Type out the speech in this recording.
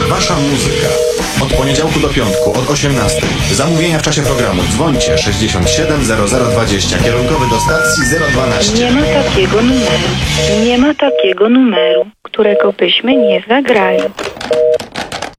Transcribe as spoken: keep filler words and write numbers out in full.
Wasza muzyka. Od poniedziałku do piątku, od osiemnastej. Zamówienia w czasie programu. Dzwońcie sześćdziesiąt siedem zero zero dwadzieścia. Kierunkowy do stacji zero dwanaście. Nie ma takiego numeru. Nie ma takiego numeru, którego byśmy nie zagrali.